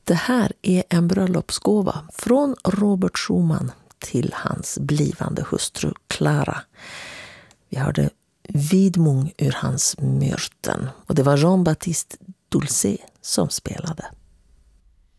Det här är en bröllopsgåva från Robert Schumann till hans blivande hustru Clara. Vi hörde Widmung ur hans Myrten och det var Jean-Baptiste Dulcet som spelade.